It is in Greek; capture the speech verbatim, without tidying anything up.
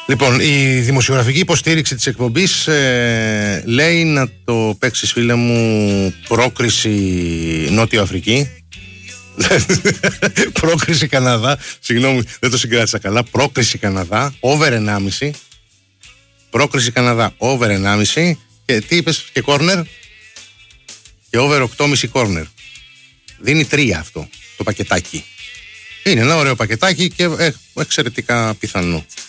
Λοιπόν, η δημοσιογραφική υποστήριξη της εκπομπής ε, λέει να το παίξεις, φίλε μου, πρόκριση Νότιο Αφρική. Πρόκριση Καναδά. Συγγνώμη, δεν το συγκράτησα καλά. Πρόκριση Καναδά, over ενάμιση. Πρόκριση Καναδά, over ενάμιση. Και τι είπες, και κόρνερ. Και over οκτώ κόμμα πέντε κόρνερ. Δίνει τρία αυτό το πακετάκι. Είναι ένα ωραίο πακετάκι και ε, εξαιρετικά πιθανό.